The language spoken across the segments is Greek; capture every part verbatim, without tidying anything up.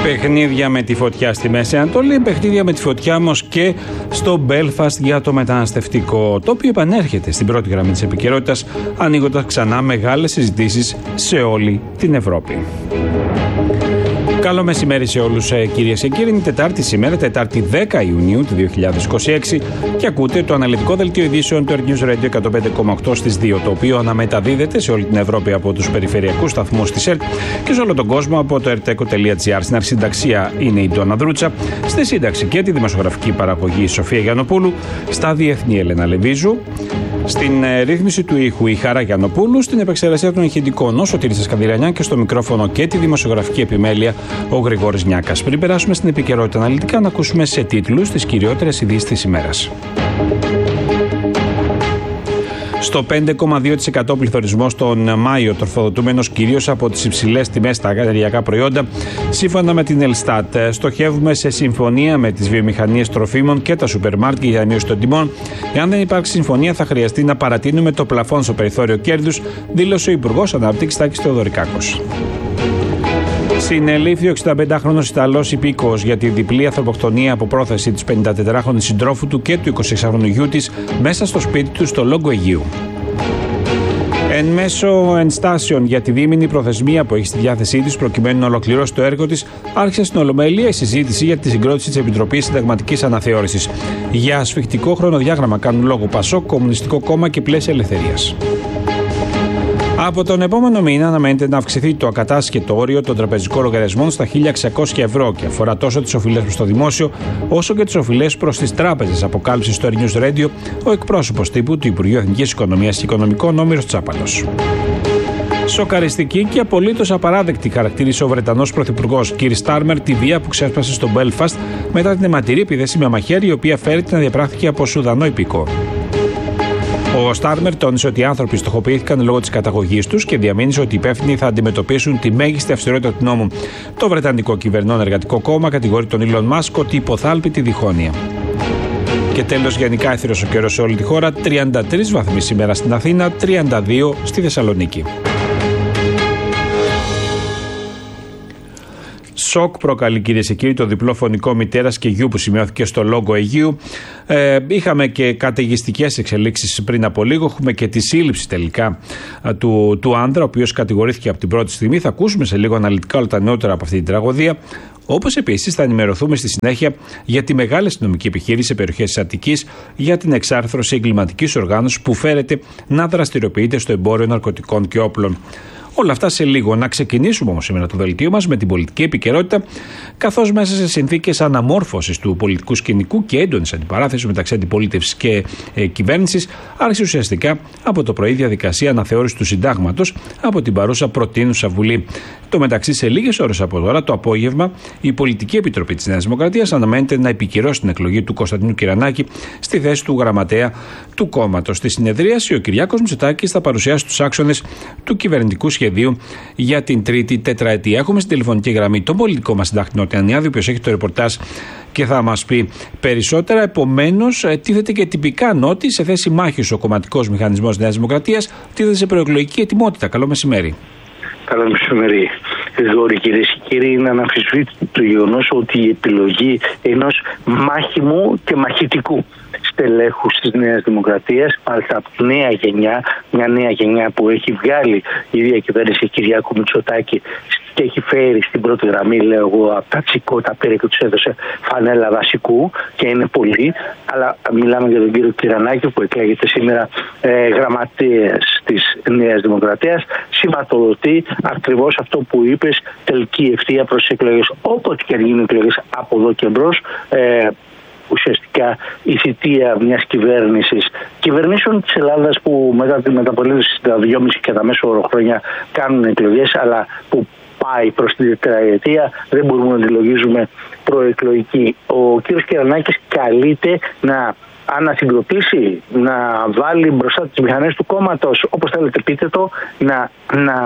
Παιχνίδια με τη φωτιά στη Μέση Ανατολή, παιχνίδια με τη φωτιά όμως και στο Μπέλφαστ για το μεταναστευτικό, το οποίο επανέρχεται στην πρώτη γραμμή της επικαιρότητας, ανοίγοντας ξανά μεγάλες συζητήσεις σε όλη την Ευρώπη. Καλό μεσημέρι σε όλους, κυρίες και κύριοι. Είναι Τετάρτη σήμερα, Τετάρτη δέκα Ιουνίου του δύο χιλιάδες είκοσι έξι, και ακούτε το αναλυτικό δελτίο ειδήσεων του Air News Radio εκατόν πέντε κόμμα οκτώ στις δύο, το οποίο αναμεταδίδεται σε όλη την Ευρώπη από τους περιφερειακούς σταθμούς της ΕΡΤ και σε όλο τον κόσμο από το ερτέκο τελεία τζι άρ. Στην αρχισυνταξία είναι η Ντόνα Δρούτσα, στη σύνταξη και τη δημοσιογραφική παραγωγή η Σοφία Γιαννοπούλου, στα διεθνή Έλενα Λεβίζου, στην ε, ρύθμιση του ήχου η Χαρά Γιαννοπούλου, στην επεξεργασία των ηχητικών ο Σωτήρης Σκανδηλιανιά και στο μικρόφωνο και τη δημοσιογραφική επιμέλεια ο Γρηγόρης Νιάκας. Πριν περάσουμε στην επικαιρότητα αναλυτικά, να ακούσουμε σε τίτλους τις κυριότερες ειδήσεις της ημέρας. Στο πέντε κόμμα δύο τοις εκατό πληθωρισμός τον Μάιο, τροφοδοτούμενος κυρίως από τις υψηλές τιμές στα ενεργειακά προϊόντα, σύμφωνα με την Ελστάτ. Στοχεύουμε σε συμφωνία με τις βιομηχανίες τροφίμων και τα σούπερ μάρκετ για μείωση των τιμών. Εάν δεν υπάρξει συμφωνία, θα χρειαστεί να παρατείνουμε το πλαφόν στο περιθώριο κέρδους, δήλωσε ο Υπουργός Ανάπτυξης Τάκης Θεοδωρικάκος. Συνελήφθη ο εξηνταπεντάχρονος Ιταλός υπήκοος για τη διπλή ανθρωποκτονία από πρόθεση της πενηντατετράχρονης συντρόφου του και του εικοσιεξάχρονου γιού της μέσα στο σπίτι του στο Λόγκο Αιγαίου. Εν μέσω ενστάσεων για τη δίμηνη προθεσμία που έχει στη διάθεσή της προκειμένου να ολοκληρώσει το έργο της, άρχισε στην Ολομέλεια η συζήτηση για τη συγκρότηση της Επιτροπής Συνταγματικής Αναθεώρησης. Για ασφιχτικό χρονοδιάγραμμα κάνουν λόγο Πασόκ, Κομμουνιστικό Κόμμα και Πλαίσια Ελευθερίας. Από τον επόμενο μήνα αναμένεται να αυξηθεί το ακατάσχετο όριο των τραπεζικών λογαριασμών στα χίλια εξακόσια ευρώ και αφορά τόσο τις οφειλές προς το δημόσιο όσο και τις οφειλές προς τις τράπεζες, αποκάλυψε στο Air News Radio ο εκπρόσωπος τύπου του Υπουργείου Εθνικής Οικονομίας και Οικονομικών Όμηρος Τσάπαλος. Σοκαριστική και απολύτως απαράδεκτη χαρακτήρισε ο Βρετανός Πρωθυπουργός Κίρ Στάρμερ τη βία που ξέσπασε στο Μπέλφαστ μετά την αιματηρή επίθεση με μαχαίρι, η οποία φέρεται να διαπράχθηκε από Σουδανό υπηκό. Ο Στάρμερ τόνισε ότι οι άνθρωποι στοχοποιήθηκαν λόγω της καταγωγής τους και διαμήνυσε ότι οι υπεύθυνοι θα αντιμετωπίσουν τη μέγιστη αυστηρότητα του νόμου. Το Βρετανικό Κυβερνών Εργατικό Κόμμα κατηγορεί τον Ήλον Μάσκ ότι υποθάλπει τη διχόνοια. Και τέλος, γενικά έθριος ο καιρός σε όλη τη χώρα. τριάντα τρεις βαθμοί σήμερα στην Αθήνα, τριάντα δύο στη Θεσσαλονίκη. Σοκ προκαλεί, κυρίες και κύριοι, το διπλό φωνικό μητέρας και γιου που σημειώθηκε στο Λόγκο Αιγαίου. Ε, είχαμε και καταιγιστικές εξελίξεις πριν από λίγο. Έχουμε και τη σύλληψη τελικά του, του άνδρα, ο οποίος κατηγορήθηκε από την πρώτη στιγμή. Θα ακούσουμε σε λίγο αναλυτικά όλα τα νεότερα από αυτή την τραγωδία. Όπως επίσης θα ενημερωθούμε στη συνέχεια για τη μεγάλη αστυνομική επιχείρηση σε περιοχές της Αττικής για την εξάρθρωση εγκληματικής οργάνωσης που φέρεται να δραστηριοποιείται στο εμπόριο ναρκωτικών και όπλων. Όλα αυτά σε λίγο. Να ξεκινήσουμε όμως σήμερα το δελτίο μας με την πολιτική επικαιρότητα, καθώς μέσα σε συνθήκες αναμόρφωσης του πολιτικού σκηνικού και έντονης αντιπαράθεσης μεταξύ αντιπολίτευσης και ε, κυβέρνησης, άρχισε ουσιαστικά από το πρωί διαδικασία αναθεώρησης του συντάγματος από την παρούσα προτείνουσα Βουλή. Το μεταξύ, σε λίγες ώρες από τώρα, το απόγευμα, η Πολιτική Επιτροπή της Νέας Δημοκρατίας αναμένεται να επικυρώσει την εκλογή του Κωνσταντίνου Κυρανάκη στη θέση του γραμματέα του κόμματος. Στη συνεδρίαση, ο Κυριάκος Μητσοτάκης θα παρουσιάσει τους άξονες του κυβερνητικού σχεδίου για την τρίτη τετραετία. Έχουμε στην τηλεφωνική γραμμή τον πολιτικό μας συντάκτη Νότια Νιάδη, ο οποίος έχει το ρεπορτάζ και θα μας πει περισσότερα. Επομένως, τίθεται και τυπικά Νότι σε θέση μάχης ο κομματικός μηχανισμός της Νέας Δημοκρατίας, τίθεται σε προεκλογική ετοιμότητα. Καλό μεσημέρι. Καλό μεσημέρι, Γρηγόρη. Κυρίες και κύριοι, είναι αναμφισβήτητο το γεγονός ότι η επιλογή ενός μάχημου και μαχητικού στελέχους της Νέας Δημοκρατίας, μάλιστα από τη νέα γενιά, μια νέα γενιά που έχει βγάλει η ίδια κυβέρνηση Κυριάκου Μητσοτάκη και έχει φέρει στην πρώτη γραμμή, λέω εγώ, από τα τσικότα πήρε και τους έδωσε φανέλα βασικού και είναι πολλοί. Αλλά μιλάμε για τον κύριο Κυρανάκη που εκλέγεται σήμερα ε, γραμματέας της Νέας Δημοκρατίας. Σηματοδοτεί ακριβώς αυτό που είπες, τελική ευθεία προς τις εκλογές. Όποτε και αν γίνουν εκλογές από εδώ και μπρος, ε, ουσιαστικά η θητεία μιας κυβέρνησης, κυβερνήσεων της Ελλάδας που μετά τη μεταπολίτευση τα δυόμιση και τα μέσο όρο χρόνια κάνουν εκλογές, αλλά που πάει προς τη τετραετία, δεν μπορούμε να τη λογίζουμε προεκλογική. Ο κ. Κυρανάκης καλείται να ανασυγκροτήσει, να βάλει μπροστά τις μηχανές του κόμματος, όπως θέλετε πείτε το, να, να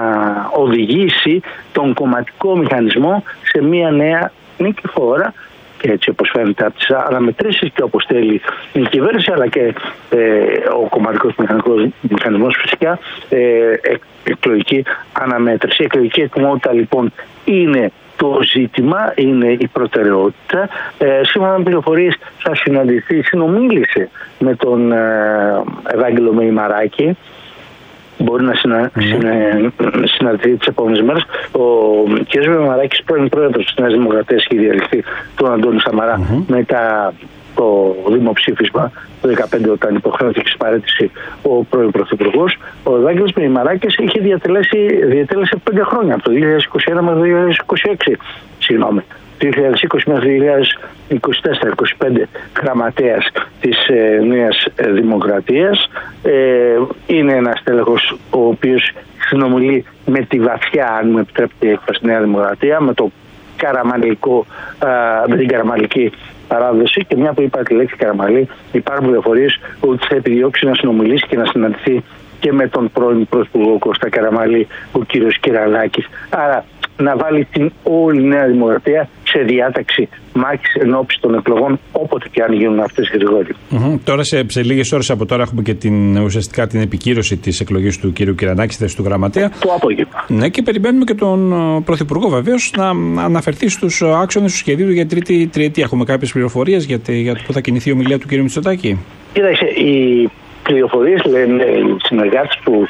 οδηγήσει τον κομματικό μηχανισμό σε μια νέα νικηφόρα, και έτσι όπως φαίνεται από τις αναμετρήσεις και όπως θέλει η κυβέρνηση, αλλά και ε, ο κομματικός μηχανισμός φυσικά, ε, ε, εκλογική αναμέτρηση. Η εκλογική ετοιμότητα λοιπόν είναι το ζήτημα είναι η προτεραιότητα. Ε, σύμφωνα με πληροφορίες θα συναντηθεί, συνομίλησε με τον ε, Ευάγγελο Μεϊμαράκη. Μπορεί να συνα... mm. συνα... συναντηθεί τις επόμενες μέρες. Ο κ. Μεϊμαράκης, πρώην πρόεδρος της Νέας Δημοκρατίας, είχε διαλυθεί τον Αντώνη Σαμαρά mm-hmm. μετά το δημοψήφισμα το δύο χιλιάδες δεκαπέντε, όταν υποχρεώθηκε στην παραίτηση ο πρώην Πρωθυπουργός. Ο Ευάγγελος Μεϊμαράκης είχε διατελέσει, διατέλεσε πέντε χρόνια, από το δύο χιλιάδες είκοσι ένα μέχρι το δύο χιλιάδες είκοσι έξι. Συγγνώμη. δύο χιλιάδες είκοσι μέχρι δύο χιλιάδες είκοσι τέσσερα είκοσι πέντε γραμματέας της ε, Νέας Δημοκρατίας. Ε, είναι ένας τέλεχος ο οποίος συνομιλεί με τη βαθιά, αν μου επιτρέπετε η έκφραση, Νέα Δημοκρατία, με, το καραμαλικό, α, με την καραμαλική παράδοση. Και μια που είπα τη λέξη Καραμαλή, υπάρχουν πληροφορίες ότι θα επιδιώξει να συνομιλήσει και να συναντηθεί και με τον πρώην Πρωθυπουργό Κώστα Καραμαλή, ο κύριος Κυραλάκης. Άρα να βάλει την όλη Νέα Δημοκρατία σε διάταξη μάχης ενόψει των εκλογών, όποτε και αν γίνουν αυτές γρηγόροι. Mm-hmm. Τώρα, σε, σε λίγες ώρες από τώρα, έχουμε και την, ουσιαστικά την επικύρωση της εκλογής του κύριου Κυρανάκη στη θέση του γραμματέα. Το απόγευμα. Ναι, και περιμένουμε και τον Πρωθυπουργό βεβαίως να αναφερθεί στους άξονες του σχεδίου για τρίτη τριετία. Έχουμε κάποιες πληροφορίες για, για το που θα κινηθεί η ομιλία του κύριου Μητσοτάκη? Κοίταξε, οι πληροφορίες λένε οι συνεργάτες του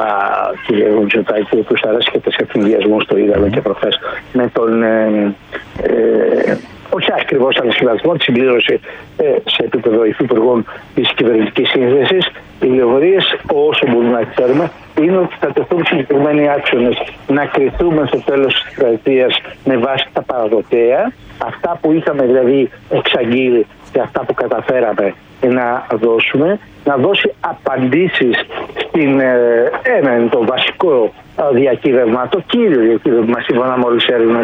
κ. Μητσοτάκη, ο οποίος αρέσκεται σε ευθυνδιασμό, το είδαμε και προχθές, με τον ε, ε, όχι ακριβώς ανασχηματισμό, τη συμπλήρωση ε, σε επίπεδο υφυπουργών της κυβερνητικής σύνθεσης. Οι πληροφορίες, όσο μπορούμε να ξέρουμε, είναι ότι θα τεθούν συγκεκριμένοι άξονες να κρυθούμε στο τέλος της τριετίας με βάση τα παραδοτέα, αυτά που είχαμε δηλαδή εξαγγείλει και αυτά που καταφέραμε να δώσουμε, να δώσει απαντήσεις στην ε, ένα είναι το βασικό διακύβευμα, το κύριο διακύβευμα σύμφωνα με όλες τις έρευνες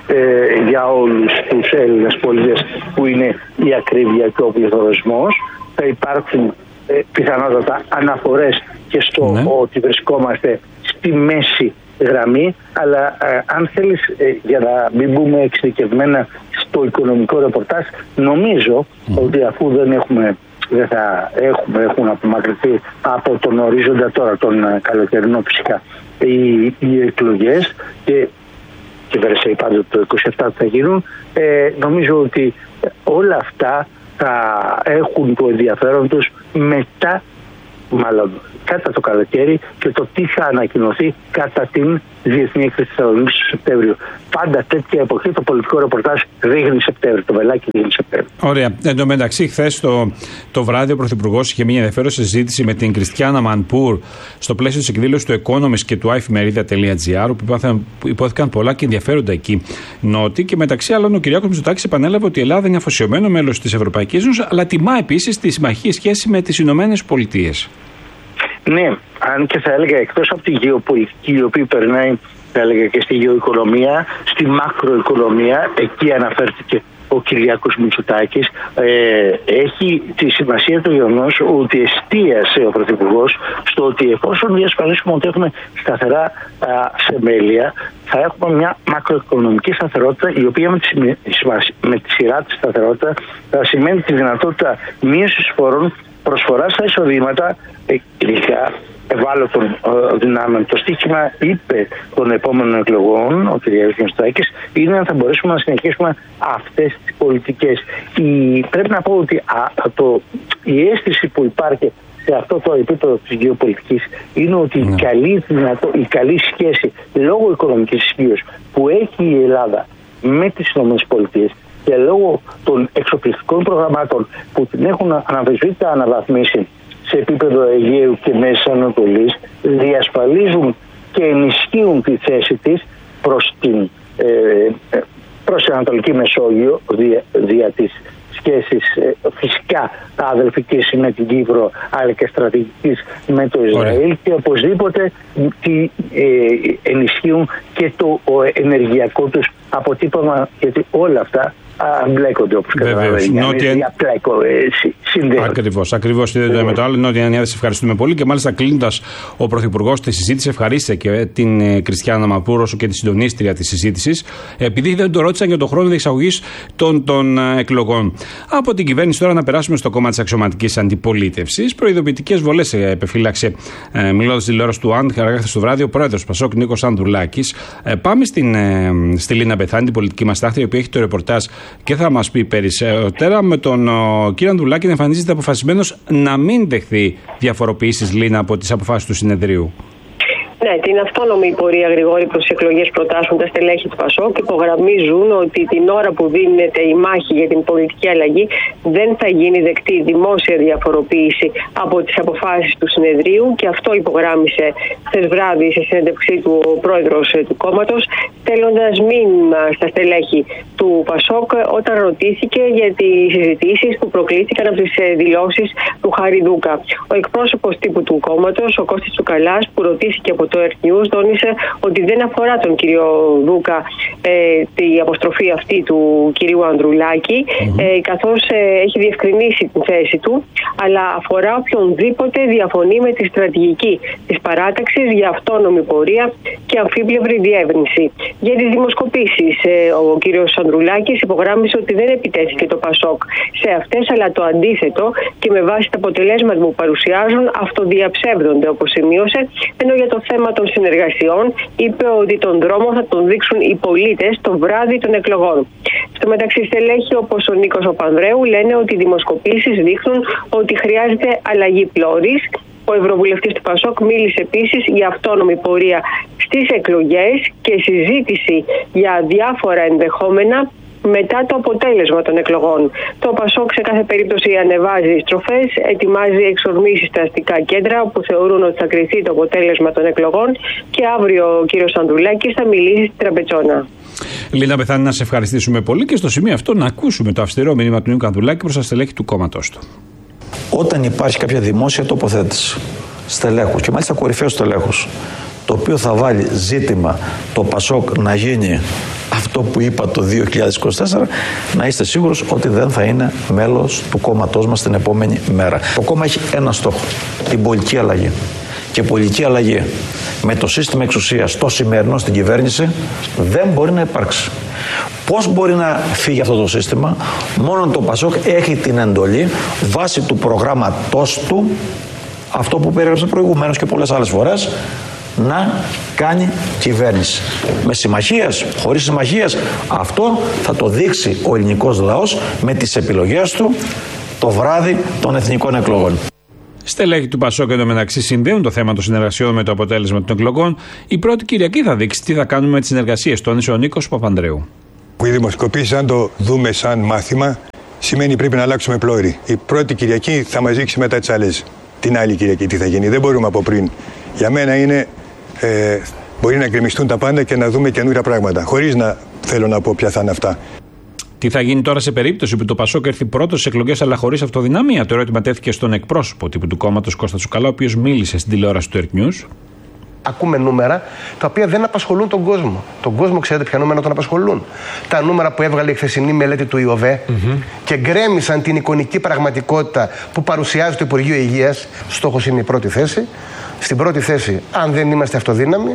ε, για όλους τους Έλληνες πολίτες, που είναι η ακρίβεια και ο πληθωρισμός. Θα υπάρξουν ε, πιθανότατα αναφορές και στο ναι. ότι βρισκόμαστε στη μέση γραμμή, αλλά ε, αν θέλεις ε, για να μην μπούμε εξειδικευμένα στο οικονομικό ρεπορτάζ, νομίζω mm. ότι αφού δεν έχουμε δεν θα έχουμε, έχουν απομακρυνθεί από τον ορίζοντα τώρα, τον uh, καλοκαιρινό φυσικά, οι, οι εκλογές και, και βέβαια πάντοτε το είκοσι επτά θα γίνουν, ε, νομίζω ότι όλα αυτά θα έχουν το ενδιαφέρον τους μετά, μάλλον κατά το καλοκαίρι, και το τι θα ανακοινωθεί κατά την Διεθνή Έκθεση Θεσσαλονίκης του Σεπτέμβριο. Πάντα τέτοια εποχή το πολιτικό ρεπορτάζ δείχνει Σεπτέμβριο, το βελάκι δείχνει Σεπτέμβριο. Ωραία. Εν τω μεταξύ, χθες το, το βράδυ ο Πρωθυπουργός είχε μια ενδιαφέρουσα συζήτηση με την Κριστιάνα Μανπούρ στο πλαίσιο της εκδήλωσης του Economist και του iFimerida.gr, όπου υπόθηκαν πολλά και ενδιαφέροντα εκεί νότι. Και μεταξύ άλλων, ο Κυριάκος Μητσοτάκης επανέλαβε ότι η Ελλάδα είναι αφοσιωμένο μέλος της Ευρωπαϊκής Ένωσης, αλλά τιμά επίσης τη συμμαχική σχέση με τις Ηνωμένες Πολιτείες. Ναι, αν και θα έλεγα εκτός από τη γεωπολιτική, η οποία περνάει, θα έλεγα, και στη γεωοικονομία, στη μακροοικονομία, εκεί αναφέρθηκε ο Κυριάκος Μητσοτάκης, ε, έχει τη σημασία το γεγονός ότι εστίασε ο Πρωθυπουργός στο ότι εφόσον διασφαλίσουμε ότι έχουμε σταθερά α, θεμέλια, θα έχουμε μια μακροοικονομική σταθερότητα, η οποία με τη, με τη σειρά της σταθερότητα θα σημαίνει τη δυνατότητα μείωσης φόρων, προσφορά στα εισοδήματα, ειδικά ευάλωτων ε, δυνάμεων. Το στίχημα, είπε, των επόμενων εκλογών ο κ. Μητσοτάκης, είναι αν θα μπορέσουμε να συνεχίσουμε αυτές τις πολιτικές. Η, πρέπει να πω ότι α, το, η αίσθηση που υπάρχει σε αυτό το επίπεδο της γεωπολιτικής είναι ότι mm. η, καλή, δυνατό, η καλή σχέση λόγω οικονομικής ισχύως που έχει η Ελλάδα με τις ΗΠΑ και λόγω των εξοπλιστικών προγραμμάτων που την έχουν αναμφισβήτητα αναβαθμίσει σε επίπεδο Αιγαίου και Μέσης Ανατολής, διασφαλίζουν και ενισχύουν τη θέση της προς την, ε, προς την Ανατολική Μεσόγειο δια, δια της σχέσης ε, φυσικά αδελφικής με την Κύπρο, αλλά και στρατηγικής με το Ισραήλ. Ωραία. Και οπωσδήποτε τη, ε, ενισχύουν και το ο ενεργειακό τους αποτύπωμα, γιατί όλα αυτά μπλέκονται, όπως καταλαβαίνετε. Νότια... Ακριβώς, ακριβώς το ένα με το άλλο. Νότια Ανιάδη, σε ευχαριστούμε πολύ. Και μάλιστα κλείνοντας, ο Πρωθυπουργός τη συζήτηση ευχαρίστησε και την Κριστιάνα Μαπούρου όσο και τη συντονίστρια της συζήτησης, επειδή δεν το ρώτησαν για τον χρόνο διεξαγωγής των, των εκλογών. Από την κυβέρνηση τώρα να περάσουμε στο κόμμα της αξιωματικής αντιπολίτευσης. Προειδοποιητικές βολές επεφύλαξε, ε, μιλώντας στη τηλεόραση του ΑΝΤ, αργά χθες το βράδυ, ο πρόεδρος Πασόκ Νίκος Ανδρουλάκης. Ε, πάμε στην, ε, στη Λίνα Μπεθάνη, την πολιτική μας τάχτη, η οποία έχει το ρεπορτάζ και θα μας πει περισσότερα. Με τον ο, κύριο Ανδρουλάκη να εμφανίζεται αποφασισμένος να μην δεχθεί διαφοροποιήσεις, Λίνα, από τις αποφάσεις του συνεδρίου. Ναι, την αυτόνομη πορεία, Γρηγόρη, προς τις εκλογές προτάσουν τα στελέχη του Πασόκ και υπογραμμίζουν ότι την ώρα που δίνεται η μάχη για την πολιτική αλλαγή δεν θα γίνει δεκτή δημόσια διαφοροποίηση από τις αποφάσεις του συνεδρίου, και αυτό υπογράμμισε χθες βράδυ σε συνέντευξή του ο πρόεδρος του κόμματος, στέλνοντας μήνυμα στα στελέχη του Πασόκ όταν ρωτήθηκε για τις συζητήσεις που προκλήθηκαν από τις δηλώσεις του Χαριδούκα. Ο εκπρόσωπος τύπου του κόμματος, ο Κώστης Τσουκαλάς, που ρωτήθηκε από το Earth News, τόνισε ότι δεν αφορά τον κύριο Δούκα ε, η αποστροφή αυτή του κυρίου Ανδρουλάκη, mm-hmm. ε, καθώς ε, έχει διευκρινίσει την θέση του, αλλά αφορά οποιονδήποτε διαφωνεί με τη στρατηγική της παράταξης για αυτόνομη πορεία και αμφίπλευρη διεύρυνση. Για τις δημοσκοπήσεις, ε, ο κύριος Ανδρουλάκης υπογράμμισε ότι δεν επιτέθηκε το Πασόκ σε αυτές, αλλά το αντίθετο, και με βάση τα αποτελέσματα που παρουσιάζουν αυτοδιαψεύδονται, όπως σημείωσε, ενώ για το θέμα των συνεργασιών είπε ότι τον δρόμο θα τον δείξουν οι πολίτες το βράδυ των εκλογών. Στο μεταξύ, στελέχοι όπως ο Νίκος Παπανδρέου λένε ότι οι δημοσκοπήσεις δείχνουν ότι χρειάζεται αλλαγή πλώρης. Ο Ευρωβουλευτής του Πασόκ μίλησε επίσης για αυτόνομη πορεία στις εκλογές και συζήτηση για διάφορα ενδεχόμενα μετά το αποτέλεσμα των εκλογών. Το Πασόκ σε κάθε περίπτωση ανεβάζει στροφές, ετοιμάζει εξορμήσεις στα αστικά κέντρα όπου θεωρούν ότι θα κριθεί το αποτέλεσμα των εκλογών, και αύριο ο κύριος Ανδρουλάκης θα μιλήσει στην Τραπετσόνα. Λίνα Μπεθάνη, να σε ευχαριστήσουμε πολύ και στο σημείο αυτό να ακούσουμε το αυστηρό μήνυμα του Νίκου Ανδρουλάκη προς τα στελέχη του κόμματός του. Όταν υπάρχει κάποια δημόσια τοποθέτηση στελέχους, και μάλιστα κορυφαίους στελέχους, το οποίο θα βάλει ζήτημα το Πασόκ να γίνει αυτό που είπα το δύο χιλιάδες είκοσι τέσσερα, να είστε σίγουρος ότι δεν θα είναι μέλος του κόμματός μας την επόμενη μέρα. Το κόμμα έχει ένα στόχο, την πολιτική αλλαγή. Και πολιτική αλλαγή με το σύστημα εξουσίας το σημερινό στην κυβέρνηση δεν μπορεί να υπάρξει. Πώς μπορεί να φύγει αυτό το σύστημα? Μόνο το Πασόκ έχει την εντολή βάσει του προγράμματός του, αυτό που περιέγραψα προηγουμένως και πολλές άλλες φορές, να κάνει κυβέρνηση. Με συμμαχίες, χωρίς συμμαχίες, αυτό θα το δείξει ο ελληνικός λαός με τις επιλογές του το βράδυ των εθνικών εκλογών. Στελέχη του Πασόκ εντωμεταξύ συνδέουν το θέμα των συνεργασιών με το αποτέλεσμα των εκλογών. Η πρώτη Κυριακή θα δείξει τι θα κάνουμε με τις συνεργασίες, τόνισε ο Νίκος Παπανδρέου. Οι δημοσκοπήσεις, αν το δούμε σαν μάθημα, σημαίνει πρέπει να αλλάξουμε πλώρη. Η πρώτη Κυριακή θα μας δείξει μετά τις άλλες. Την άλλη Κυριακή τι θα γίνει. Δεν μπορούμε από πριν. Για μένα είναι. Ε, μπορεί να γκρεμιστούν τα πάντα και να δούμε καινούργια πράγματα. Χωρίς να θέλω να πω ποια θα είναι αυτά. Τι θα γίνει τώρα σε περίπτωση που το Πασόκ έρθει πρώτο στις εκλογές αλλά χωρίς αυτοδυναμία? Το ερώτημα τέθηκε στον εκπρόσωπο τύπου του κόμματος Κώστα Τσουκαλά, ο οποίος μίλησε στην τηλεόραση του Earth News. Ακούμε νούμερα τα οποία δεν απασχολούν τον κόσμο. Τον κόσμο, ξέρετε ποια νούμερα τον απασχολούν? Τα νούμερα που έβγαλε η χθεσινή μελέτη του ΙΟΒΕ mm-hmm. και γκρέμισαν την εικονική πραγματικότητα που παρουσιάζει το Υπουργείο Υγείας. Στόχος είναι η πρώτη θέση. Στην πρώτη θέση, αν δεν είμαστε αυτοδύναμοι,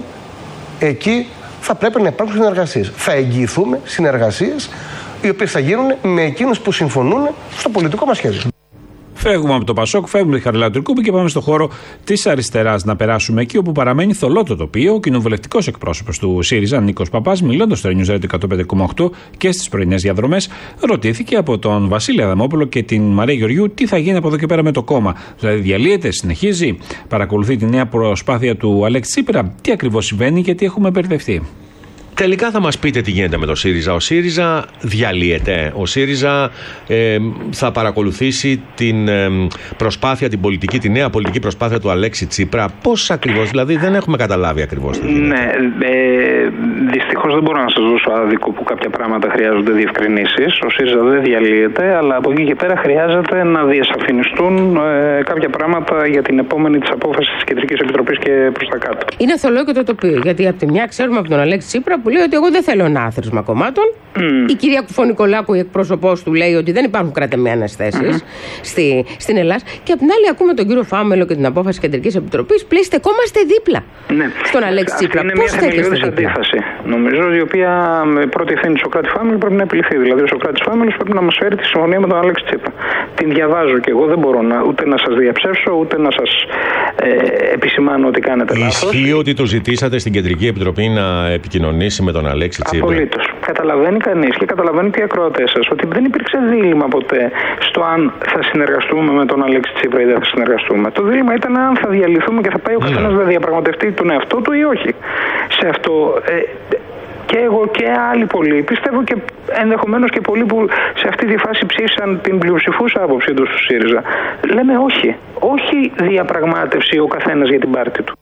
εκεί θα πρέπει να υπάρξουν συνεργασίες. Θα εγγυηθούμε συνεργασίες οι οποίες θα γίνουν με εκείνους που συμφωνούν στο πολιτικό μας σχέδιο. Φεύγουμε από το Πασόκ, φεύγουμε τη Χαριλάου Τρικούπη και πάμε στο χώρο της αριστεράς να περάσουμε εκεί όπου παραμένει θολό το τοπίο. Ο κοινοβουλευτικός εκπρόσωπος του ΣΥΡΙΖΑ, Νίκος Παπάς, μιλώντας στο News Radio εκατόν πέντε κόμμα οκτώ και στις πρωινές διαδρομές, ρωτήθηκε από τον Βασίλη Αδαμόπουλο και την Μαρία Γεωργιού τι θα γίνει από εδώ και πέρα με το κόμμα. Δηλαδή, διαλύεται, συνεχίζει, παρακολουθεί τη νέα προσπάθεια του Αλέξη Τσίπρα, τι ακριβώς συμβαίνει και τι έχουμε μπερδευτεί. Τελικά θα μας πείτε τι γίνεται με το ΣΥΡΙΖΑ. Ο ΣΥΡΙΖΑ διαλύεται. Ο ΣΥΡΙΖΑ ε, θα παρακολουθήσει την ε, προσπάθεια, την πολιτική, τη νέα πολιτική προσπάθεια του Αλέξη Τσίπρα. Πώς ακριβώς, δηλαδή δεν έχουμε καταλάβει ακριβώς τι γίνεται. Ναι, ε, δυστυχώς δεν μπορώ να σας δώσω άδικο που κάποια πράγματα χρειάζονται διευκρινήσεις. Ο ΣΥΡΙΖΑ δεν διαλύεται, αλλά από εκεί και πέρα χρειάζεται να διασαφινιστούν ε, κάποια πράγματα για την επόμενη της απόφαση της Κεντρικής Επιτροπής και προς τα κάτω. Είναι θολό και το τοπίο, γιατί από τη μια ξέρουμε από τον Αλέξη Τσίπρα που λέει ότι εγώ δεν θέλω ένα άθροισμα κομμάτων. Mm. Η κυρία Κουφωνικολάκου, η εκπρόσωπός του, λέει ότι δεν υπάρχουν κρατεμένες θέσεις mm-hmm. στη, στην Ελλάδα. Και απ' την άλλη, ακούμε τον κύριο Φάμελο και την απόφαση Κεντρικής Επιτροπής. Πλέον στεκόμαστε δίπλα ναι. στον Αλέξη Τσίπρα. Είναι μια θεμελιώδης αντίφαση. Νομίζω η οποία με πρώτη ευθύνη του Σωκράτη Φάμελου πρέπει να επιληθεί. Δηλαδή, ο Σωκράτης Φάμελος πρέπει να μας φέρει τη συμφωνία με τον Αλέξη Τσίπρα. Την διαβάζω και εγώ, δεν μπορώ να, ούτε να σας διαψεύσω, ούτε να σας ε, επισημάνω ότι κάνετε λάθος. Ισχύει ότι το ζητήσατε στην Κεντρική Επιτροπή να επικοινωνήσει με τον Αλέξη Τσίπρα? Απολύτως. Καταλαβαίνει κανείς και καταλαβαίνει και οι ακροατές σας ότι δεν υπήρξε δίλημμα ποτέ στο αν θα συνεργαστούμε με τον Αλέξη Τσίπρα ή δεν θα συνεργαστούμε. Το δίλημμα ήταν αν θα διαλυθούμε και θα πάει ο καθένας να διαπραγματευτεί τον εαυτό του ή όχι. Σε αυτό ε, και εγώ και άλλοι πολλοί, πιστεύω και ενδεχομένως και πολλοί που σε αυτή τη φάση ψήφισαν την πλειοψηφούσα άποψη του του ΣΥΡΙΖΑ, λέμε όχι. Όχι διαπραγμάτευση ο καθένας για την πάρτη του.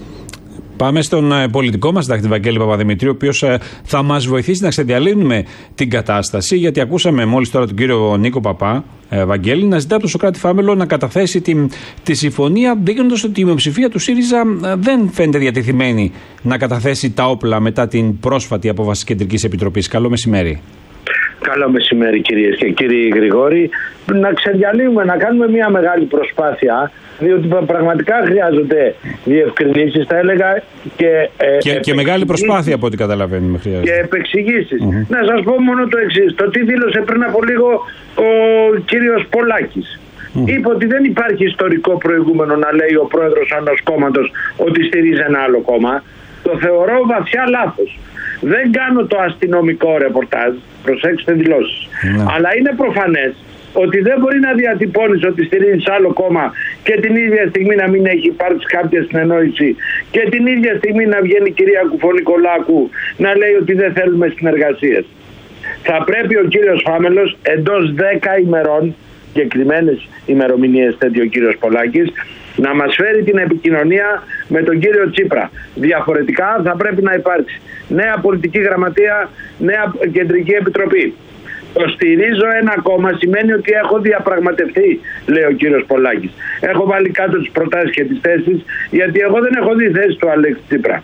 Πάμε στον ε, πολιτικό μας συντάκτη Βαγγέλη Παπαδημητρίου, ο οποίος ε, θα μας βοηθήσει να ξεδιαλύνουμε την κατάσταση, γιατί ακούσαμε μόλις τώρα τον κύριο Νίκο Παπά, ε, Βαγγέλη, να ζητά από τον Σωκράτη Φάμελο να καταθέσει τη, τη συμφωνία, δείχνοντας ότι η μειοψηφία του ΣΥΡΙΖΑ ε, δεν φαίνεται διατεθειμένη να καταθέσει τα όπλα μετά την πρόσφατη απόφαση της Κεντρικής Επιτροπής. Καλό μεσημέρι. Καλό μεσημέρι κυρίες και κύριοι Γρηγόρη. Να ξεδιαλύουμε, να κάνουμε μια μεγάλη προσπάθεια, διότι πραγματικά χρειάζονται διευκρινήσεις, θα έλεγα, και, ε, και, και μεγάλη προσπάθεια από ό,τι καταλαβαίνουμε χρειάζεται. Και επεξηγήσεις. Mm-hmm. Να σας πω μόνο το εξής. Το τι δήλωσε πριν από λίγο ο κύριος Πολάκης. Mm. Είπε ότι δεν υπάρχει ιστορικό προηγούμενο να λέει ο πρόεδρος ενός κόμματος ότι στηρίζει ένα άλλο κόμμα. Το θεωρώ βαθιά λάθος. Δεν κάνω το αστυνομικό ρεπορτάζ, προσέξτε δηλώσεις. Mm. Αλλά είναι προφανές ότι δεν μπορεί να διατυπώνεις ότι στηρίζεις άλλο κόμμα και την ίδια στιγμή να μην έχει υπάρξει κάποια συνεννόηση και την ίδια στιγμή να βγαίνει η κυρία Κουφωνικολάκου να λέει ότι δεν θέλουμε συνεργασίες. Θα πρέπει ο κύριος Φάμελος εντός δέκα ημερών, συγκεκριμένες ημερομηνίες τέτοιο ο κύριος Πολάκης, να μας φέρει την επικοινωνία με τον κύριο Τσίπρα. Διαφορετικά θα πρέπει να υπάρξει νέα πολιτική γραμματεία, νέα κεντρική επιτροπή. Το στηρίζω ένα κόμμα σημαίνει ότι έχω διαπραγματευτεί, λέει ο κύριος Πολάκης. Έχω βάλει κάτω τις προτάσεις και τις θέσεις, γιατί εγώ δεν έχω δει θέση του Αλέξη Τσίπρα.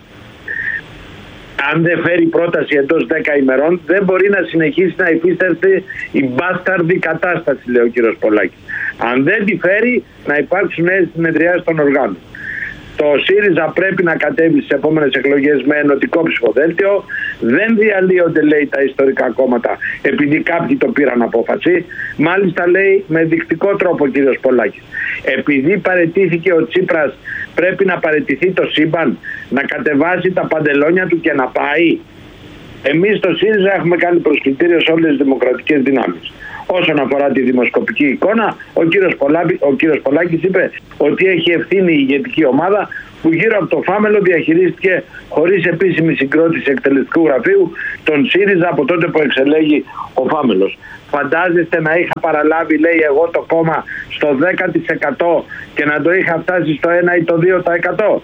Αν δεν φέρει πρόταση εντός δέκα ημερών, δεν μπορεί να συνεχίσει να υφίσταται η μπάσταρδη κατάσταση, λέει ο κύριος Πολάκης. Αν δεν τη φέρει, να υπάρξουν νέες συνεδριάσεις των οργάνων. Το ΣΥΡΙΖΑ πρέπει να κατέβει στις επόμενες εκλογές με ενωτικό ψηφοδέλτιο. Δεν διαλύονται, λέει, τα ιστορικά κόμματα επειδή κάποιοι το πήραν απόφαση. Μάλιστα, λέει, με δεικτικό τρόπο ο κύριος Πολάκης. Επειδή παραιτήθηκε ο Τσίπρας, πρέπει να παραιτηθεί το σύμπαν, να κατεβάσει τα παντελόνια του και να πάει. Εμείς στο ΣΥΡΙΖΑ έχουμε κάνει προσκλητήριο σε όλες τις δημοκρατικές δυνάμεις. Όσον αφορά τη δημοσκοπική εικόνα, ο κύριος, Πολάκη, ο κύριος Πολάκης είπε ότι έχει ευθύνη η ηγετική ομάδα που γύρω από το Φάμελο διαχειρίστηκε χωρίς επίσημη συγκρότηση εκτελεστικού γραφείου τον ΣΥΡΙΖΑ από τότε που εξελέγει ο Φάμελος. Φαντάζεστε να είχα παραλάβει, λέει, εγώ το κόμμα στο δέκα τοις εκατό και να το είχα φτάσει στο ένα ή το δύο τοις εκατό.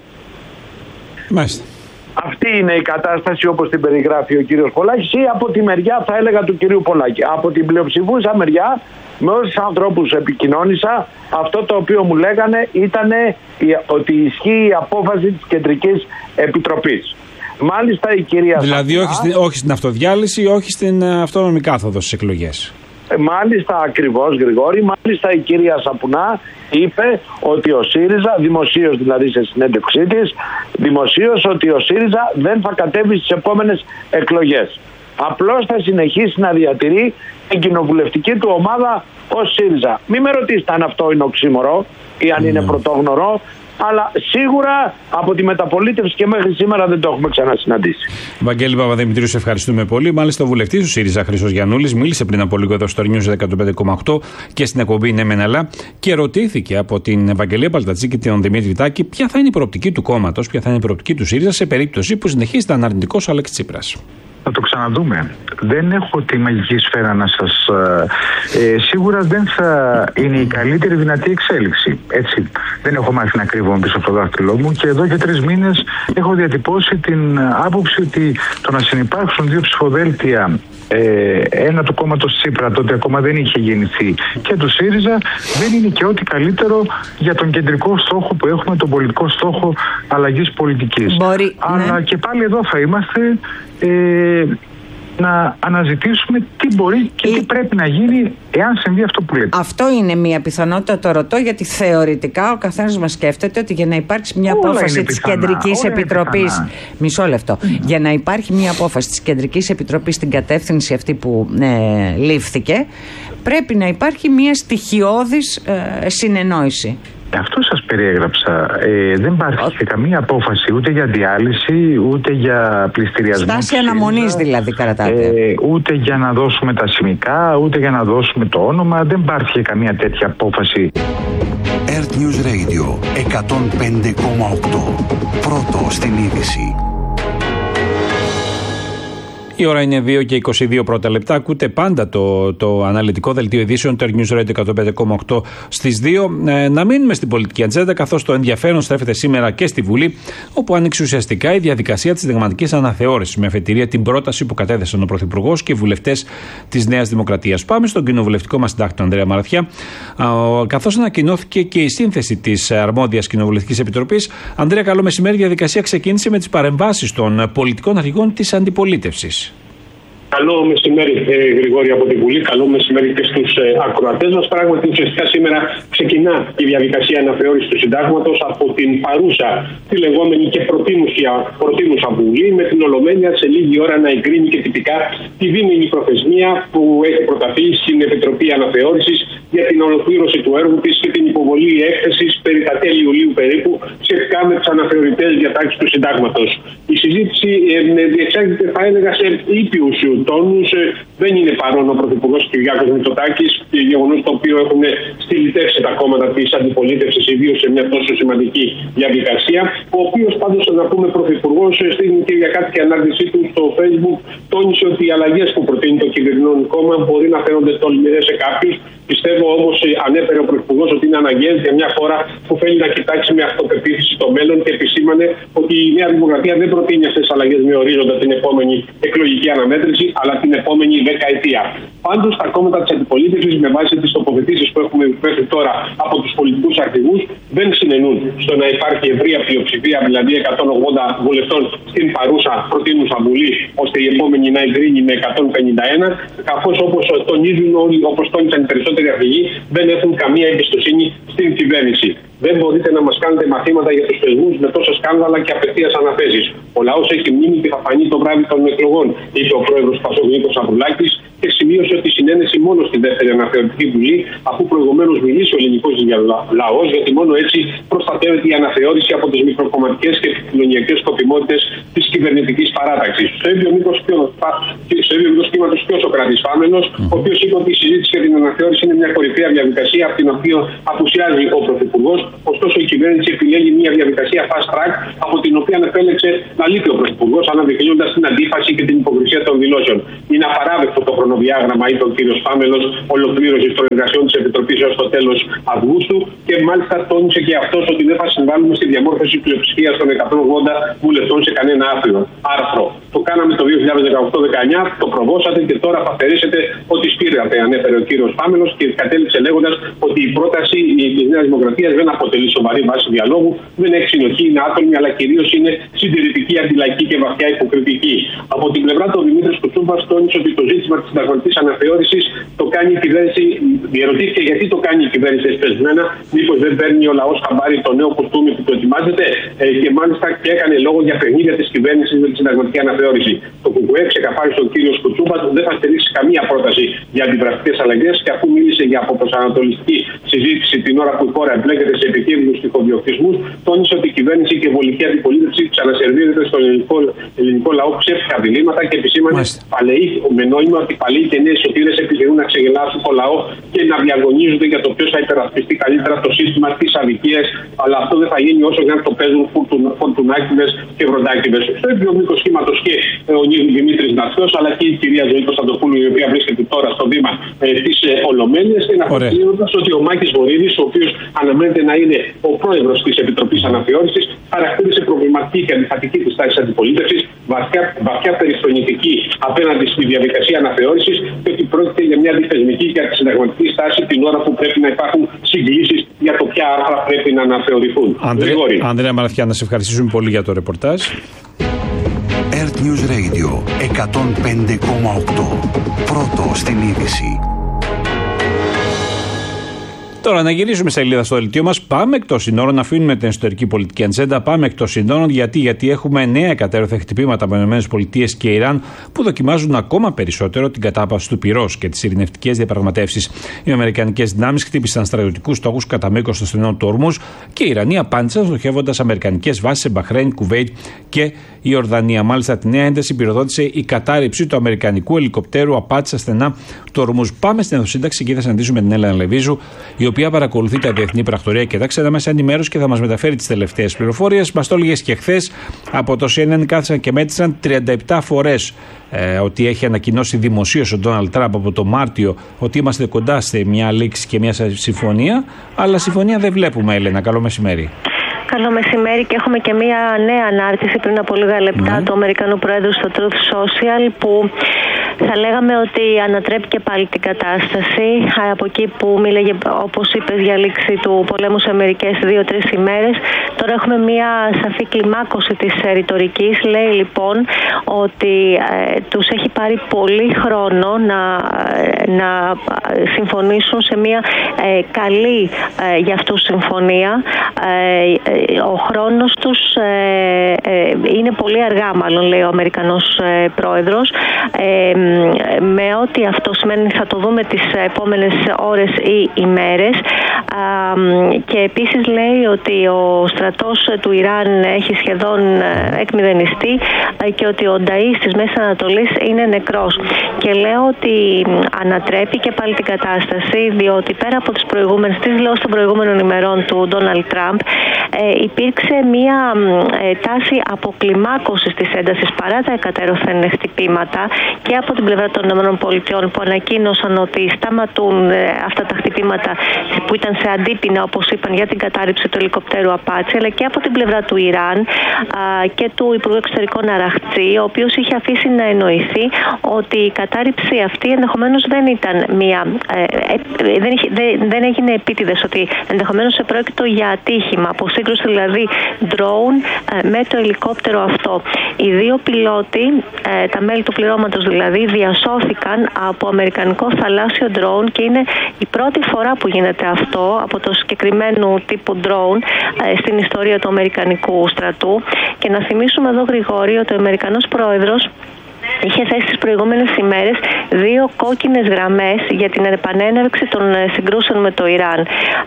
Μάλιστα. Αυτή είναι η κατάσταση όπως την περιγράφει ο κύριος Πολάκης, ή από τη μεριά, θα έλεγα, του κυρίου Πολάκη. Από την πλειοψηφούσα μεριά, με όσους ανθρώπους επικοινώνησα, αυτό το οποίο μου λέγανε ήταν ότι ισχύει η απόφαση της Κεντρικής Επιτροπής. Μάλιστα η κυρία Δηλαδή Σαπνά, όχι, στην, όχι στην αυτοδιάλυση, όχι στην αυτόνομη κάθοδο στις εκλογές. Μάλιστα, ακριβώς, Γρηγόρη, μάλιστα η κυρία Σαπουνά είπε ότι ο ΣΥΡΙΖΑ, δημοσίως δηλαδή σε συνέντευξή της, δημοσίως ότι ο ΣΥΡΙΖΑ δεν θα κατέβει στις επόμενες εκλογές. Απλώς θα συνεχίσει να διατηρεί την κοινοβουλευτική του ομάδα ως ΣΥΡΙΖΑ. Μην με ρωτήσετε αν αυτό είναι οξύμορο ή αν mm. είναι πρωτόγνωρο, αλλά σίγουρα από τη μεταπολίτευση και μέχρι σήμερα δεν το έχουμε ξανασυναντήσει. Βαγγέλη Παπαδημητρίου, σε ευχαριστούμε πολύ. Μάλιστα, ο βουλευτής του ΣΥΡΙΖΑ, Χρήστος Γιαννούλης, μίλησε πριν από λίγο εδώ στο News εκατόν πέντε κόμμα οκτώ και στην εκπομπή Ναι Μεν Αλλά και ρωτήθηκε από την Ευαγγελία Παλτατσίκη και τον Δημήτρη Τάκη ποια θα είναι η προοπτική του κόμματος, ποια θα είναι η προοπτική του ΣΥΡΙΖΑ σε περίπτωση που συνεχίζεται αναρνητικός ο Αλέξης Τσίπρας. να το ξαναδούμε. Δεν έχω τη μαγική σφαίρα να σας... Ε, σίγουρα δεν θα είναι η καλύτερη δυνατή εξέλιξη. Έτσι. Δεν έχω μάθει να κρύβομαι πίσω από το δάχτυλό μου και εδώ και τρεις μήνες έχω διατυπώσει την άποψη ότι το να συνυπάρξουν δύο ψηφοδέλτια, ε, ένα του κόμματος Τσίπρα, τότε ακόμα δεν είχε γεννηθεί, και του ΣΥΡΙΖΑ, δεν είναι και ό,τι καλύτερο για τον κεντρικό στόχο που έχουμε, τον πολιτικό στόχο αλλαγής πολιτικής. Μπορεί, Αλλά ναι. Και πάλι εδώ θα είμαστε ε, να αναζητήσουμε τι μπορεί και η... τι πρέπει να γίνει εάν συμβεί αυτό που λέτε. Αυτό είναι μια πιθανότητα, το ρωτώ, γιατί θεωρητικά ο καθένας μας σκέφτεται ότι για να υπάρξει μια όλα απόφαση της Κεντρικής Επιτροπής. Μισό λεπτό. Mm. Για να υπάρχει μια απόφαση της Κεντρικής Επιτροπής στην κατεύθυνση αυτή που ε, λήφθηκε, πρέπει να υπάρχει μια στοιχειώδης ε, συνεννόηση. Αυτό σας περιέγραψα. Ε, δεν υπάρχει και καμία απόφαση ούτε για διάλυση, ούτε για πληστηριασμό. Στάση αναμονής δηλαδή κρατάτε. Ε, ούτε για να δώσουμε τα σημικά, ούτε για να δώσουμε το όνομα. Δεν υπάρχει καμία τέτοια απόφαση. Earth News Radio εκατόν πέντε κόμμα οκτώ. Πρώτο στην είδηση. Η ώρα είναι δύο και είκοσι δύο πρώτα λεπτά. Ακούτε πάντα το, το αναλυτικό δελτίο ειδήσεων του Earth News Radio εκατόν πέντε κόμμα οκτώ στις δύο. Ε, να μείνουμε στην πολιτική ατζέντα, καθώς το ενδιαφέρον στρέφεται σήμερα και στη Βουλή, όπου άνοιξε ουσιαστικά η διαδικασία της συνταγματικής αναθεώρησης, με αφετηρία την πρόταση που κατέθεσαν ο Πρωθυπουργός και οι βουλευτές της Νέας Δημοκρατίας. Πάμε στον κοινοβουλευτικό μας συντάκτη, τον Ανδρέα Μαραθιά, καθώς ανακοινώθηκε και η σύνθεση της αρμόδιας κοινοβουλευτικής επιτροπής. Ανδρέα, καλό μεσημέρι. Η διαδικασία ξεκίνησε με τις παρεμβάσεις των πολιτικών αρχηγών της αντιπολίτευσης. Καλό μεσημέρι, ε, Γρηγόρη, από τη Βουλή. Καλό μεσημέρι και στους ε, ακροατές μας. Πράγματι, ουσιαστικά σήμερα ξεκινά η διαδικασία αναθεώρησης του συντάγματος από την παρούσα, τη λεγόμενη και προτείνουσα, προτείνουσα Βουλή, με την Ολομέλεια σε λίγη ώρα να εγκρίνει και τυπικά τη δίμηνη προθεσμία που έχει προταθεί στην Επιτροπή Αναθεώρησης για την ολοκλήρωση του έργου της και την υποβολή έκθεσης περί τα τέλη Ιουλίου περίπου σχετικά με τις αναθεωρητές διατάξεις του συντάγματος. Η συζήτηση ε, διεξάγεται, θα έλεγα, σε ήπιους τόνους. Δεν είναι παρόν ο Πρωθυπουργός Κυριάκος Μητσοτάκης, γεγονός το οποίο έχουν στυλιτεύσει τα κόμματα της αντιπολίτευσης, ιδίως σε μια τόσο σημαντική διαδικασία. Ο οποίος, πάντως, να πούμε, Πρωθυπουργός στην κυριακάτικη ανάρτησή του στο Facebook τόνισε ότι οι αλλαγές που προτείνει το κυβερνών κόμμα μπορεί να φαίνονται τολμηρές σε κάποιους. Πιστεύω όμως, ανέφερε ο Πρωθυπουργός, ότι είναι αναγκαίες για μια χώρα που θέλει να κοιτάξει με αυτοπεποίθηση το μέλλον και επισήμανε ότι η Νέα Δημοκρατία δεν προτείνει αυτές τις αλλαγές με ορίζοντα την επόμενη εκλογική αναμέτρηση, αλλά την επόμενη δεκαετία. Πάντως, τα κόμματα της αντιπολίτευσης, με βάση τις τοποθετήσεις που έχουμε μέχρι τώρα από τους πολιτικούς αρχηγούς, δεν συνενούν στο να υπάρχει ευρεία πλειοψηφία, δηλαδή εκατόν ογδόντα βουλευτών στην παρούσα προτείνουσα Βουλή, ώστε η επόμενη να εγκρίνει με εκατόν πενήντα ένα, καθώς όπως τονίζουν όλοι, όπως τόνισαν οι περισσότεροι αρχηγοί, δεν έχουν καμία εμπιστοσύνη στην κυβέρνηση. Δεν μπορείτε να μας κάνετε μαθήματα για τους θεσμούς με τόσα σκάνδαλα και απευθείας αναθέσεις. Ο λαός έχει μνήμη και θα φανεί το βράδυ των εκλογών, είπε ο πρόεδρος Πασόκ Νίκος Ανδρουλάκης, και σημείωσε ότι συνένεση μόνο στη δεύτερη αναθεωρητική Βουλή, αφού προηγουμένως μιλήσει ο ελληνικός λαός, γιατί μόνο έτσι προστατεύεται η αναθεώρηση από τις μικροκομματικές και κοινωνιακές σκοπιμότητες της κυβερνητικής παράταξης. Στο ίδιο μήκος κύματος και ο Σοκράτης Φάμενος, ο οποίος είπε ότι η συζήτηση για την αναθεώρηση είναι μια κορυφαία διαδικασία από την οποία απουσιάζει ο Πρωθυπουργός. Ωστόσο, η κυβέρνηση επιλέγει μια διαδικασία fast track, από την οποία επέλεξε να λείπει ο Πρωθυπουργός, αναδεικνύοντας την αντίφαση και την υποκρισία των δηλώσεων. Είναι απαράδεκτο το χρονοδιάγραμμα, είπε ο κ. Φάμελος, ολοκλήρωση των εργασιών της Επιτροπής έως το τέλος Αυγούστου, και μάλιστα τόνισε και αυτός ότι δεν θα συμβάλλουμε στη διαμόρφωση πλειοψηφίας των εκατόν ογδόντα βουλευτών σε κανένα άρθρο. Το κάναμε το δύο χιλιάδες δεκαοκτώ δεκαεννιά, το προβώσατε και τώρα θα θερήσετε ότι σπήρατε, ανέφερε ο κ. Φάμελος, και κατέληξε λέγοντας ότι η πρόταση της Νέας Δημοκρατίας δεν αποτελεί σοβαρή βάση διαλόγου, δεν έχει συνοχή, είναι άτομη, αλλά κυρίως είναι συντηρητική, αντιλαϊκή και βαθιά υποκριτική. Από την πλευρά του Δημήτρης Κουτσούμπας τόνισε ότι το ζήτημα της συνταγματικής αναθεώρησης το κάνει η κυβέρνηση, διερωτήθηκε γιατί το κάνει η κυβέρνηση εσπεσμένα, μήπως δεν παίρνει ο λαός χαμπάρι το νέο κουστούμι που το ετοιμάζεται, ε, και μάλιστα και έκανε λόγο για παιχνίδια της κυβέρνησης με τη συνταγματική αναθεώρηση. Το ΚΚΕ ξεκαθάρισε ο κ. Κουτσούμπας δεν θα στηρίξει καμία πρόταση για αντιπρακτικές αλλαγές, και αφού μίλησε για αποπροσανατολιστική συζήτηση την ώρα που η χώρα εμπλέκεται σε επικίνδυνους τυχοδιοκτισμούς, τόνισε ότι η κυβέρνηση και η βολική αντιπολίτευση ξανασερβίρεται στον ελληνικό, ελληνικό λαό ψεύτικα διλήμματα και επισήμανε παλαιοί, με νόημα ότι παλαιοί και νέοι σωτήρες επιχειρούν να ξεγελάσουν το λαό και να διαγωνίζονται για το ποιος θα υπερασπιστεί καλύτερα το σύστημα της αδικίας. Αλλά αυτό δεν θα γίνει όσο για να το παίζουν φορτουνάκηδες και βροντάκηδες. Στο ίδιο μήκος κύματος και ο Δημήτρης Ναθιός, αλλά και η κυρία Ζωή Κωνσταντοπούλου, η οποία βρίσκεται τώρα στο βήμα ε, της ε, Ολομέλειας, και να αποκλείοντας ότι ο Μάκης Βορίδης, ο οποίος αναμένεται να είναι ο πρόεδρος της Επιτροπής Αναθεώρησης, χαρακτήρισε προβληματική και αντιφατική της τάξης αντιπολίτευσης, βαθιά, βαθιά περιστονητική απέναντι στη διαδικασία αναθεώρησης, και ότι πρόκειται για μια αντιθεσμική και αντισυνταγματική στάση την ώρα που πρέπει να υπάρχουν συγκλήσεις για το ποια άρθρα πρέπει να αναθεωρηθούν. Ανδρέ, Ανδρέα Μαραθιά, να σε ευχαριστήσουμε πολύ για το ρεπορτάζ. Earth News Radio εκατόν πέντε κόμμα οκτώ. Πρώτο στην είδηση. Τώρα να γυρίσουμε σελίδα στο δελτίο μας. Πάμε εκτός συνόρων, να αφήνουμε την εσωτερική πολιτική ατζέντα. Πάμε εκτός συνόρων γιατί, γιατί έχουμε νέα εκατέρωθεν χτυπήματα από ΗΠΑ και Ιράν που δοκιμάζουν ακόμα περισσότερο την κατάπαυση του πυρός και τις ειρηνευτικές διαπραγματεύσεις. Οι αμερικανικές δυνάμεις χτύπησαν στρατιωτικούς στόχους κατά μήκος των στενών του Ορμούζ και οι Ιρανοί απάντησαν στοχεύοντας αμερικανικές βάσεις σε Μπαχρέιν, Κουβέιτ και η Ορδανία. Μάλιστα, τη νέα ένταση πυροδότησε η κατάρριψη του αμερικανικού ελικοπτέρου απάτη στα στενά του Ορμούζ. Πάμε στην ενδοσύνταξη και θα συναντήσουμε την Έλενα Λεβίζου, η οποία παρακολουθεί τα διεθνή πρακτορία και τα ξένα μέσα ενημέρωση και θα μας μεταφέρει τις τελευταίες πληροφορίες. Μας το έλεγες και χθες από το σι εν εν, κάθισαν και μέτρησαν τριάντα επτά φορές ε, ότι έχει ανακοινώσει δημοσίως ο Ντόναλντ Τραμπ από το Μάρτιο ότι είμαστε κοντά σε μια λήξη και μια συμφωνία. Αλλά συμφωνία δεν βλέπουμε, Έλενα. Καλό μεσημέρι. Καλό μεσημέρι, και έχουμε και μία νέα ανάρτηση πριν από λίγα λεπτά ναι. του Αμερικανού Πρόεδρου στο Truth Social, που θα λέγαμε ότι ανατρέπει και πάλι την κατάσταση από εκεί που μίλαγε, όπως είπες, για λήξη του πολέμου σε μερικές δύο-τρεις ημέρες. Τώρα έχουμε μία σαφή κλιμάκωση της ρητορικής. Λέει λοιπόν ότι ε, τους έχει πάρει πολύ χρόνο να, να συμφωνήσουν σε μία ε, καλή ε, για αυτούς συμφωνία. Ε, ο χρόνος τους ε, ε, είναι πολύ αργά, μάλλον, λέει ο Αμερικανός ε, Πρόεδρος, ε, με ό,τι αυτό σημαίνει θα το δούμε τις επόμενες ώρες ή ημέρες. Και επίσης λέει ότι ο στρατός του Ιράν έχει σχεδόν εκμηδενιστεί και ότι ο νταΐς της Μέσης Ανατολής είναι νεκρός. Και λέω ότι ανατρέπει και πάλι την κατάσταση, διότι πέρα από τις προηγούμενες, τις δηλώσεις των προηγούμενων ημερών του Ντόναλντ Τραμπ, ε, υπήρξε μία ε, τάση αποκλιμάκωσης της έντασης παρά τα εκατέρωθεν χτυπήματα και από την πλευρά των ΗΠΑ, που ανακοίνωσαν ότι σταματούν ε, αυτά τα χτυπήματα που ήταν σε αντίπεινα, όπως είπαν, για την κατάρριψη του ελικοπτέρου Απάτσι, αλλά και από την πλευρά του Ιράν α, και του Υπουργού Εξωτερικών Αραχτζή, ο οποίος είχε αφήσει να εννοηθεί ότι η κατάρριψη αυτή ενδεχομένως δεν ήταν μία, ε, ε, δεν, δεν, δεν έγινε επίτηδες, ότι ενδεχομένως επρόκειτο για ατύχημα, από σύγκρουση δηλαδή drone ε, με το ελικόπτερο αυτό. Οι δύο πιλότοι, ε, τα μέλη του πληρώματος δηλαδή, διασώθηκαν από αμερικανικό θαλάσσιο drone και είναι η πρώτη φορά που γίνεται αυτό από το συγκεκριμένου τύπου drone ε, στην ιστορία του αμερικανικού στρατού. Και να θυμίσουμε εδώ, Γρηγόρη, ότι ο Αμερικανός Πρόεδρος είχε θέσει τις προηγούμενες ημέρες δύο κόκκινες γραμμές για την επανέναρξη των συγκρούσεων με το Ιράν.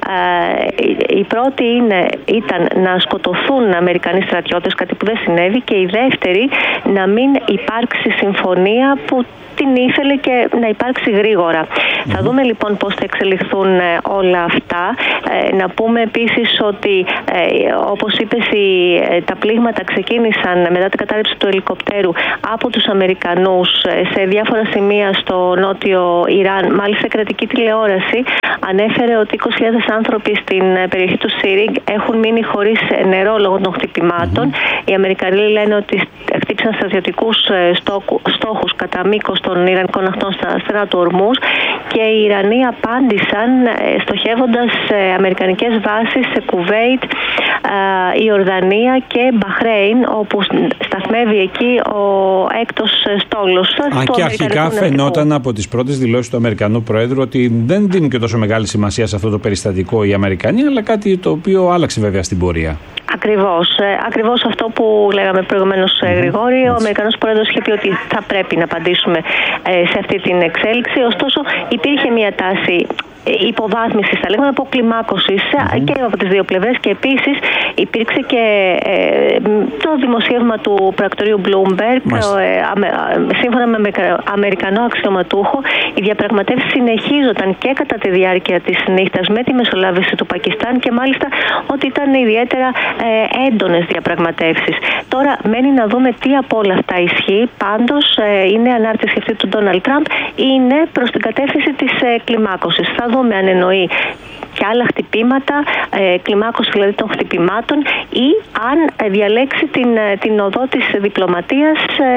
Ε, η πρώτη είναι, ήταν να σκοτωθούν Αμερικανοί στρατιώτες, κάτι που δεν συνέβη, και η δεύτερη να μην υπάρξει συμφωνία που την ήθελε και να υπάρξει γρήγορα. Mm-hmm. Θα δούμε λοιπόν πώς θα εξελιχθούν όλα αυτά. Ε, να πούμε επίσης ότι ε, όπως είπες, οι, τα πλήγματα ξεκίνησαν μετά την κατάρριψη του ελικοπτέρου από τους Αμερικανούς σε διάφορα σημεία στο νότιο Ιράν. Μάλιστα, η κρατική τηλεόραση ανέφερε ότι είκοσι χιλιάδες άνθρωποι στην περιοχή του Σίριγκ έχουν μείνει χωρίς νερό λόγω των χτυπημάτων. Mm-hmm. Οι Αμερικανοί λένε ότι χτύπησαν στρατιωτικούς στόχους κατά μήκος των Ιρανικών ακτών στα στενά του Ορμούζ, και οι Ιρανοί απάντησαν στοχεύοντας αμερικανικές βάσεις σε Κουβέιτ, η Ορδανία και Μπαχρέιν, όπου σταθμεύει εκεί ο έκτος στόλος. Αν και αρχικά φαινόταν από τις πρώτες δηλώσεις του Αμερικανού Προέδρου ότι δεν δίνουν και τόσο μεγάλη σημασία σε αυτό το περιστατικό οι Αμερικανοί, αλλά κάτι το οποίο άλλαξε βέβαια στην πορεία. Ακριβώς. Ακριβώς αυτό που λέγαμε προηγουμένως, mm-hmm. Γρηγόρη. Ο Αμερικανός Πρόεδρος είχε πει ότι θα πρέπει να απαντήσουμε σε αυτή την εξέλιξη. Ωστόσο, υπήρχε μια τάση υποβάθμισης, θα λέγαμε, αποκλιμάκωσης mm-hmm. και από τις δύο πλευρές, και επίσης υπήρξε και ε, το δημοσίευμα του πρακτορείου Bloomberg, ε, αμε, σύμφωνα με Αμερικανό αξιωματούχο, οι διαπραγματεύσεις συνεχίζονταν και κατά τη διάρκεια της νύχτας με τη μεσολάβηση του Πακιστάν, και μάλιστα ότι ήταν ιδιαίτερα ε, έντονες διαπραγματεύσεις. Τώρα μένει να δούμε τι από όλα αυτά ισχύει. Πάντως ε, η νέα ανάρτηση αυτή του Ντόναλντ Τραμπ είναι προς την κατεύθυνση της ε, κλιμάκωσης. Θα δούμε αν εννοεί και άλλα χτυπήματα, ε, κλιμάκωση δηλαδή των χτυπημάτων, ή αν ε, διαλέξει την, ε, την οδό της διπλωματίας,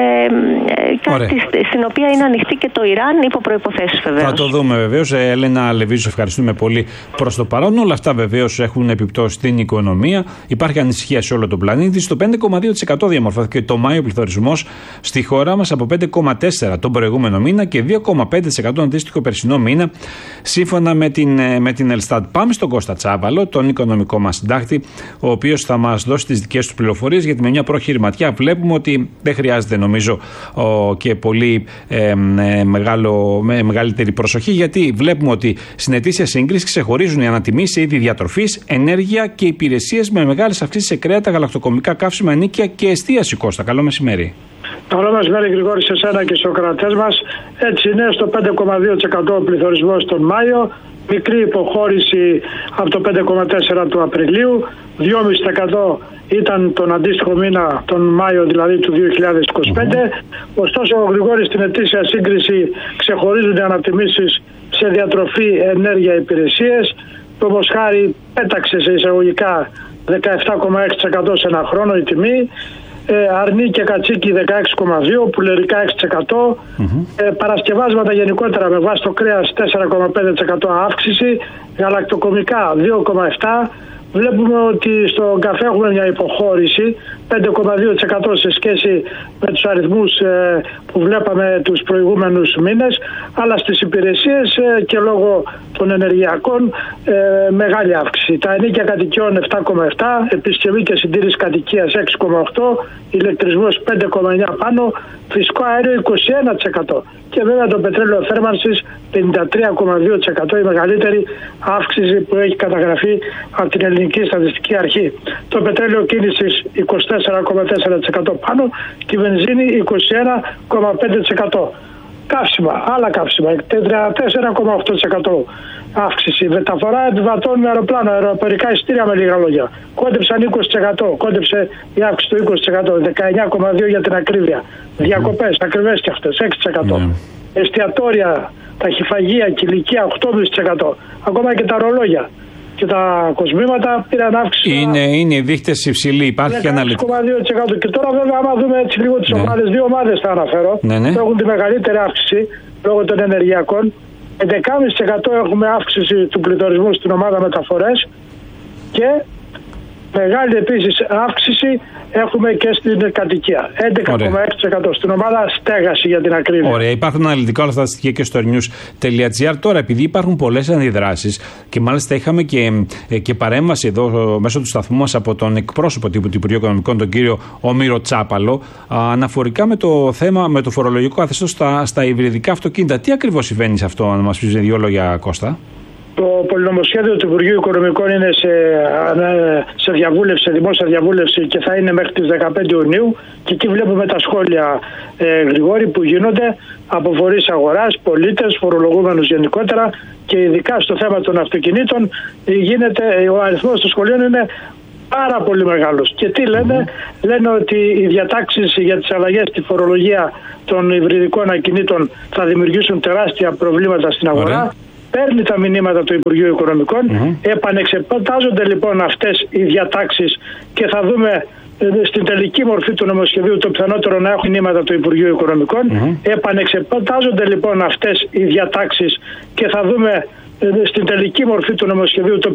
ε, ε, της, στην οποία είναι ανοιχτή και το Ιράν, υπό προϋποθέσεις βεβαίως. Θα το δούμε βεβαίως. Ε, Έλενα Λεβίζου, ευχαριστούμε πολύ προς το παρόν. Όλα αυτά βεβαίως έχουν επιπτώσει στην οικονομία. Υπάρχει ανησυχία σε όλο τον πλανήτη. Στο πέντε κόμμα δύο τοις εκατό διαμορφώθηκε το Μάιο πληθωρισμός στη χώρα μας από πέντε κόμμα τέσσερα τοις εκατό τον προηγούμενο μήνα και δύο κόμμα πέντε τοις εκατό τον αντίστοιχο περσινό μήνα, σύμφωνα με την, με την Ελστάτ. Πάμε στον Κώστα Τσάβαλο, τον οικονομικό μας συντάκτη, ο οποίος θα μας δώσει τις δικές του πληροφορίες, γιατί με μια πρόχειρη ματιά βλέπουμε ότι δεν χρειάζεται, νομίζω, ο, και πολύ ε, ε, μεγάλο, με, μεγαλύτερη προσοχή, γιατί βλέπουμε ότι στην ετήσια σύγκριση ξεχωρίζουν οι ανατιμήσεις σε είδη διατροφής, ενέργεια και υπηρεσίες, με μεγάλες αυξήσεις σε κρέατα, γαλακτοκομικά, καύσιμα, ενοίκια και εστίαση. Κώστα, καλό μεσημέρι. Καλό μεσημέρι, Γρηγόρη, σε εσένα και στους κρατές μας. Έτσι είναι, στο πέντε κόμμα δύο τοις εκατό ο πληθωρισμός τον Μάιο, μικρή υποχώρηση από το πέντε κόμμα τέσσερα τοις εκατό του Απριλίου, δύο κόμμα πέντε τοις εκατό ήταν τον αντίστοιχο μήνα, τον Μάιο δηλαδή του δύο χιλιάδες είκοσι πέντε. Mm-hmm. Ωστόσο, ο Γρηγόρη, στην ετήσια σύγκριση ξεχωρίζονται ανατιμήσεις σε διατροφή, ενέργεια, υπηρεσίες. Το όπως χάρη πέταξε σε εισαγωγικά δεκαεπτά κόμμα έξι τοις εκατό σε ένα χρόνο η τιμή. Ε, αρνί και κατσίκι δεκαέξι κόμμα δύο τοις εκατό, πουλερικά έξι τοις εκατό, mm-hmm. ε, παρασκευάσματα γενικότερα με βάση το κρέας τέσσερα κόμμα πέντε τοις εκατό αύξηση, γαλακτοκομικά δύο κόμμα επτά τοις εκατό. Βλέπουμε ότι στον καφέ έχουμε μια υποχώρηση πέντε κόμμα δύο τοις εκατό σε σχέση με τους αριθμούς ε, που βλέπαμε τους προηγούμενους μήνες, αλλά στις υπηρεσίες ε, και λόγω των ενεργειακών ε, μεγάλη αύξηση. Τα ενοίκια κατοικιών επτά κόμμα επτά τοις εκατό, επισκευή και συντήρηση κατοικίας έξι κόμμα οκτώ τοις εκατό, ηλεκτρισμός πέντε κόμμα εννιά τοις εκατό πάνω, φυσικό αέριο είκοσι ένα τοις εκατό. Και βέβαια το πετρέλαιο θέρμανσης πενήντα τρία κόμμα δύο τοις εκατό, η μεγαλύτερη αύξηση που έχει καταγραφεί από την Ελληνική Στατιστική Αρχή. Το πετρέλαιο κίνησης είκοσι τέσσερα κόμμα τέσσερα τοις εκατό πάνω και η βενζίνη είκοσι ένα κόμμα πέντε τοις εκατό. Καύσιμα, άλλα καύσιμα, τριάντα τέσσερα κόμμα οκτώ τοις εκατό αύξηση. Μεταφορά επιβατών με αεροπλάνο, αεροπορικά εισιτήρια με λίγα λόγια. Κόντεψαν είκοσι τοις εκατό, κόντεψε η αύξηση του είκοσι τοις εκατό, δεκαεννιά κόμμα δύο τοις εκατό για την ακρίβεια. Διακοπές, ακριβές και αυτές, έξι τοις εκατό. Mm. Εστιατόρια, ταχυφαγεία, κηλικία, οκτώ κόμμα πέντε τοις εκατό. Ακόμα και τα ρολόγια και τα κοσμήματα πήραν αύξηση. Είναι, είναι οι δείχτες υψηλοί, υπάρχει και αναλυτικά. έξι κόμμα δύο τοις εκατό. Και τώρα, βέβαια, άμα δούμε έτσι λίγο τις ναι. ομάδες, δύο ομάδες θα αναφέρω, ναι, ναι. που έχουν τη μεγαλύτερη αύξηση λόγω των ενεργειακών. έντεκα κόμμα πέντε τοις εκατό έχουμε αύξηση του πληθωρισμού στην ομάδα μεταφορές και μεγάλη επίσης αύξηση έχουμε και στην κατοικία. έντεκα κόμμα έξι τοις εκατό στην ομάδα στέγαση για την ακρίβεια. Ωραία, υπάρχουν αναλυτικά όλα αυτά τα στοιχεία και στο news.gr. Τώρα, επειδή υπάρχουν πολλές αντιδράσεις και μάλιστα είχαμε και, και παρέμβαση εδώ μέσω του σταθμού μας από τον εκπρόσωπο τύπου του Υπουργείου Οικονομικών, τον κύριο Όμηρο Τσάπαλο, αναφορικά με το θέμα, με το φορολογικό καθεστώς στα, στα υβριδικά αυτοκίνητα. Τι ακριβώς συμβαίνει σε αυτό, να μας πεις δύο λόγια, Κώστα? Το πολυνομοσχέδιο του Υπουργείου Οικονομικών είναι σε, σε διαβούλευση, σε δημόσια διαβούλευση και θα είναι μέχρι τις δεκαπέντε Ιουνίου. Και εκεί βλέπουμε τα σχόλια, ε, Γρηγόρη, που γίνονται από φορείς αγοράς, πολίτες, φορολογούμενους γενικότερα και ειδικά στο θέμα των αυτοκινήτων. Γίνεται, ο αριθμός των σχολείων είναι πάρα πολύ μεγάλος. Και τι λένε? Mm. Λένε ότι οι διατάξεις για τις αλλαγές στη φορολογία των υβριδικών ακινήτων θα δημιουργήσουν τεράστια προβλήματα στην αγορά. Mm. Παίρνει τα μηνύματα του Υπουργείου Οικονομικών, mm-hmm. επανεξετάζονται λοιπόν αυτές οι διατάξεις και θα δούμε στην τελική μορφή του νομοσχεδίου το πιθανότερο να έχουν μηνύματα του Υπουργείου Οικονομικών. Mm-hmm. Επανεξετάζονται λοιπόν αυτές οι διατάξεις και θα δούμε στην τελική μορφή του νομοσχεδίου το